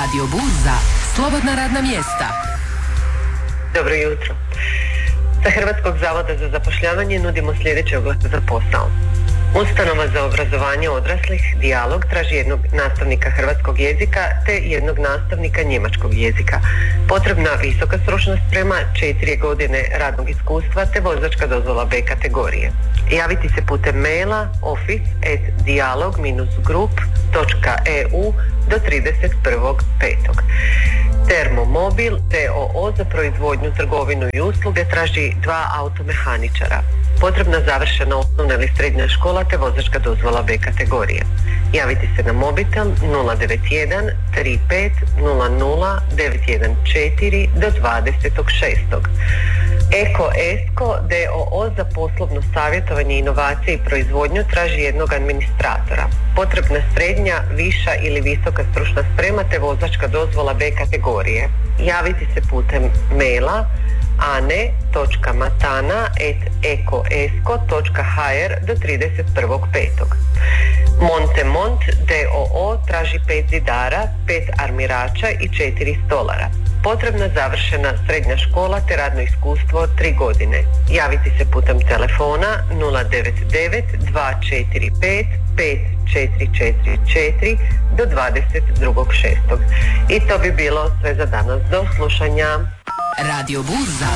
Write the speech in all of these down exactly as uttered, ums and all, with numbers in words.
Radio Burza, slobodna radna mjesta. Dobro jutro. Sa Hrvatskog zavoda za zapošljavanje nudimo sljedeće oglase za posao. Ustanova za obrazovanje odraslih Dijalog traži jednog nastavnika hrvatskog jezika te jednog nastavnika njemačkog jezika. Potrebna visoka stručna sprema, četiri godine radnog iskustva te vozačka dozvola B kategorije. Javiti se putem maila office at dialog dash group dot e u do trideset prvog petog Termomobil d o o za proizvodnju, trgovinu i usluge traži dva automehaničara. Potrebna završena osnovna ili srednja škola te vozačka dozvola B kategorije. Javiti se na mobitel nula devet jedan tri pet nula nula devet jedan četiri do dvadesetog šestog Eko Esko d o o za poslovno savjetovanje, inovacije i proizvodnju traži jednog administratora. Potrebna srednja, viša ili visoka stručna sprema te vozačka dozvola B kategorije. Javiti se putem maila ane točka matana at ekoesko točka h r do trideset prvog petog Montemont d o o traži pet zidara, pet armirača i četiri stolara. Potrebna završena srednja škola te radno iskustvo od tri godine. Javiti se putem telefona nula devet devet dva četiri pet pet četiri četiri četiri do dvadeset drugog šestog I to bi bilo sve za danas. Do slušanja. Radio Burza.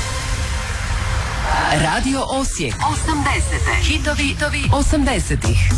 Radio Osijek. osamdesete. Hitovi, hitovi osamdesetih.